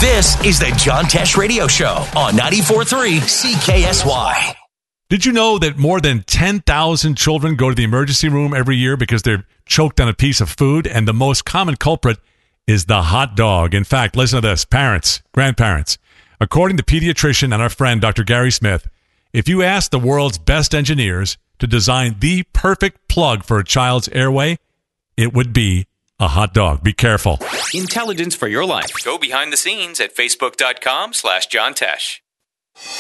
This is the John Tesh Radio Show on 94.3 CKSY. Did you know that more than 10,000 children go to the emergency room every year because they're choked on a piece of food? And the most common culprit is the hot dog. In fact, listen to this. Parents, grandparents, according to pediatrician and our friend Dr. Gary Smith, if you ask the world's best engineers to design the perfect plug for a child's airway, it would be a hot dog. Be careful. Intelligence for your life. Go behind the scenes at facebook.com/John Tesh.